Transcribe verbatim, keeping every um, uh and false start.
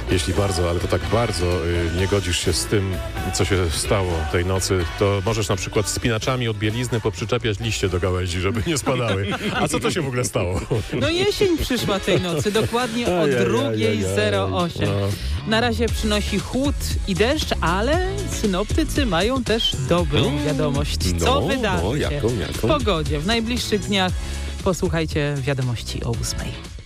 jeśli bardzo, ale to tak bardzo y, nie godzisz się z tym, co się stało tej nocy, to możesz na przykład spinaczami od bielizny poprzyczepiać liście do gałęzi, żeby nie spadały. A co to się w ogóle stało? No jesień przyszła tej nocy, dokładnie o drugiej zero osiem. No. Na razie przynosi chłód i deszcz, ale synoptycy mają też dobrą wiadomość. Co No, wydarzy no, się jaką, jaką? w pogodzie w najbliższych dniach? Posłuchajcie wiadomości o ósmej.